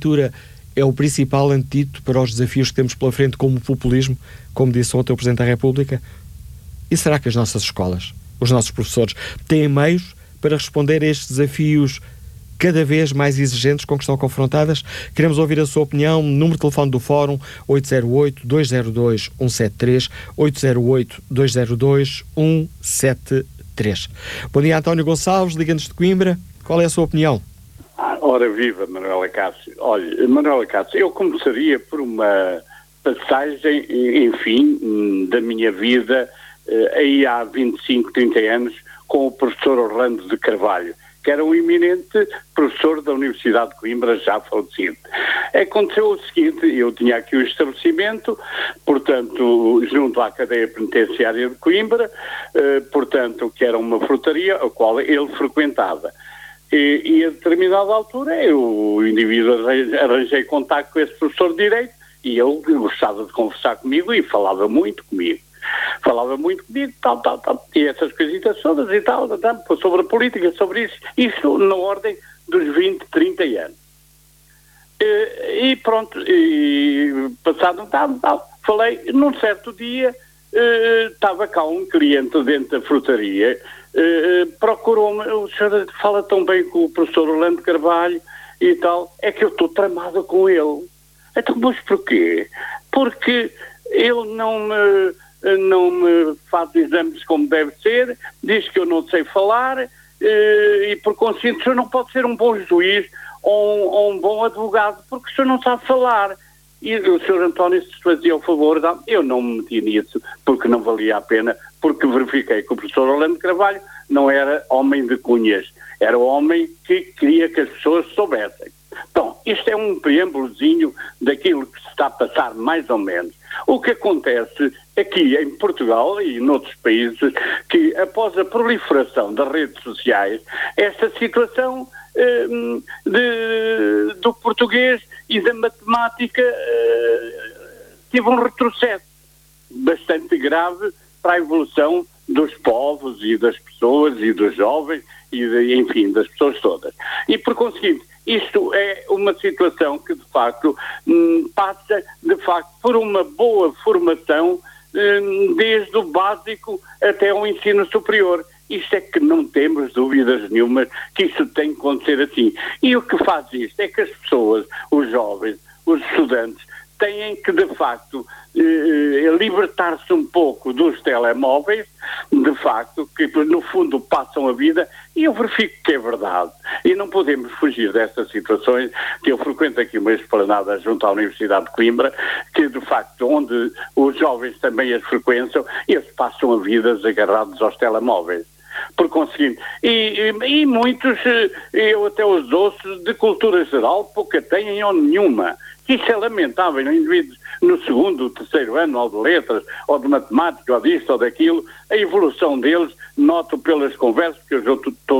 leitura é o principal antídoto para os desafios que temos pela frente, como o populismo, como disse ontem o Presidente da República? E será que as nossas escolas, os nossos professores, têm meios para responder a estes desafios cada vez mais exigentes com que estão confrontadas? Queremos ouvir a sua opinião. Número de telefone do Fórum 808-202-173, 808-202-173. Bom dia, António Gonçalves, Liga-nos de Coimbra. Qual é a sua opinião? Ora viva, Manuela Cássio. Olha, Manuela Cássio, eu começaria por uma passagem, enfim, da minha vida, aí há 25, 30 anos, com o professor Orlando de Carvalho, que era um eminente professor da Universidade de Coimbra, já falecido. Aconteceu o seguinte: eu tinha aqui um estabelecimento, portanto, junto à cadeia penitenciária de Coimbra, portanto, que era uma frutaria, a qual ele frequentava. E a determinada altura, o indivíduo arranjei contato com esse professor de Direito, e ele gostava de conversar comigo e falava muito comigo, tal, e essas coisitas todas e tal, sobre a política, sobre isso na ordem dos 20, 30 anos. E pronto, e passado tal, falei, num certo dia, estava cá um cliente dentro da frutaria, procurou-me: o senhor fala tão bem com o professor Orlando Carvalho e tal, é que eu estou tramada com ele. Então, mas porquê? Porque ele não me faz exames como deve ser, diz que eu não sei falar, e por conseguinte o senhor não pode ser um bom juiz ou um bom advogado, porque o senhor não sabe falar. E o Sr. António se fazia o favor, eu não me meti nisso, porque não valia a pena, porque verifiquei que o professor Orlando Carvalho não era homem de cunhas, era homem que queria que as pessoas soubessem. Bom, isto é um preâmbulozinho daquilo que se está a passar, mais ou menos. O que acontece aqui em Portugal e noutros países, que após a proliferação das redes sociais, esta situação do português e da matemática teve um retrocesso bastante grave para a evolução dos povos e das pessoas e dos jovens e, enfim, das pessoas todas. E, por conseguinte, isto é uma situação que, de facto, passa, de facto, por uma boa formação desde o básico até o ensino superior. Isto é que não temos dúvidas nenhumas que isto tem que acontecer assim. E o que faz isto é que as pessoas, os jovens, os estudantes, têm que, de facto, libertar-se um pouco dos telemóveis, de facto, que no fundo passam a vida, e eu verifico que é verdade. E não podemos fugir destas situações, que eu frequento aqui uma esplanada junto à Universidade de Coimbra, que de facto, onde os jovens também as frequentam, eles passam a vida agarrados aos telemóveis. Por conseguinte, e muitos, eu até os ouço, de cultura geral, pouca têm ou nenhuma. Isso é lamentável, indivíduos no segundo, terceiro ano, ou de letras, ou de matemática, ou disto, ou daquilo, a evolução deles, noto pelas conversas, que eu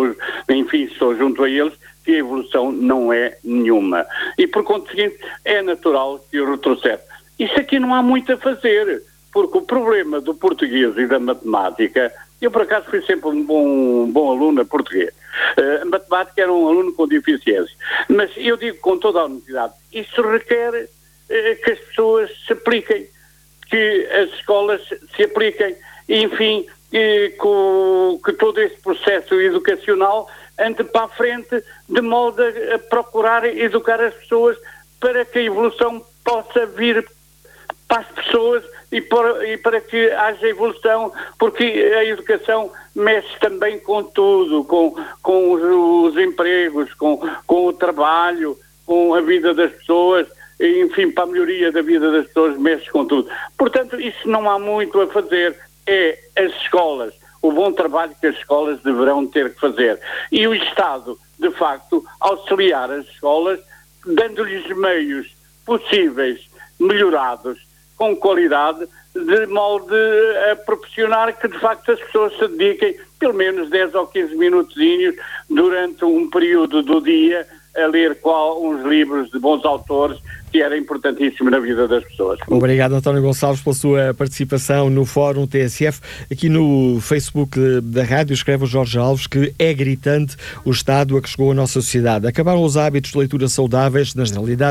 estou junto a eles, que a evolução não é nenhuma. E por conseguinte, é natural que o retrocesso. Isso aqui não há muito a fazer, porque o problema do português e da matemática, eu por acaso fui sempre um bom aluno a português. A matemática era um aluno com deficiência. Mas eu digo com toda a honestidade, isso requer que as pessoas se apliquem, que as escolas se apliquem, enfim, que todo esse processo educacional ande para a frente, de modo a procurar educar as pessoas para que a evolução possa vir para as pessoas e para que haja evolução, porque a educação mexe também com tudo, com os empregos, com o trabalho, com a vida das pessoas, enfim, para a melhoria da vida das pessoas mexe com tudo. Portanto, isso não há muito a fazer, é as escolas, o bom trabalho que as escolas deverão ter que fazer. E o Estado, de facto, auxiliar as escolas, dando-lhes meios possíveis, melhorados, com qualidade, de modo a proporcionar que de facto as pessoas se dediquem pelo menos 10 ou 15 minutinhos durante um período do dia a ler uns livros de bons autores, que era importantíssimo na vida das pessoas. Obrigado, António Gonçalves, pela sua participação no Fórum TSF. Aqui no Facebook da rádio escreve o Jorge Alves que é gritante o estado a que chegou a nossa sociedade. Acabaram os hábitos de leitura saudáveis, na generalidade.